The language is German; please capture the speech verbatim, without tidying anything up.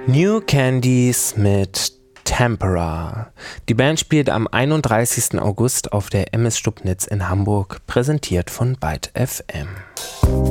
New Candies mit Tempera. Die Band spielt am einunddreißigsten August auf der M S Stubnitz in Hamburg, präsentiert von Byte F M.